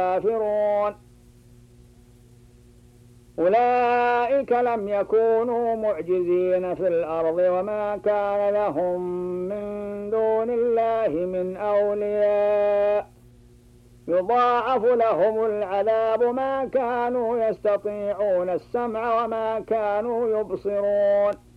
الكافرون. أولئك لم يكونوا معجزين في الأرض وما كان لهم من دون الله من أولياء يضاعف لهم العذاب ما كانوا يستطيعون السمع وما كانوا يبصرون.